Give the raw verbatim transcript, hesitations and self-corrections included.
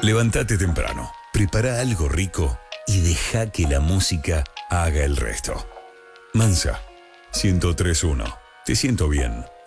Levántate temprano, prepara algo rico y deja que la música haga el resto. Mansa, ciento tres punto uno. Te siento bien.